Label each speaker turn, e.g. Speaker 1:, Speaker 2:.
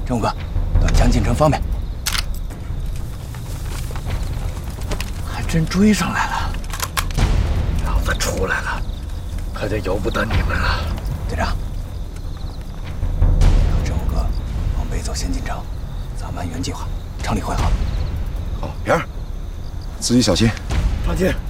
Speaker 1: 振武哥，到江进城方面。还真追上来了。
Speaker 2: 老子出来了，可就由不得你们了。
Speaker 1: 队长，让振武哥往北走，先进城，咱们按原计划城里会合。
Speaker 3: 好，平儿，自己小心。
Speaker 2: 放心。